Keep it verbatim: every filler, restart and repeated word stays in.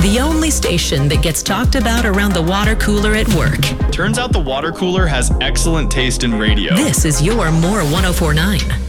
the only station that gets talked about around the water cooler at work. Turns out the water cooler has excellent taste in radio. This is your More one oh four point nine.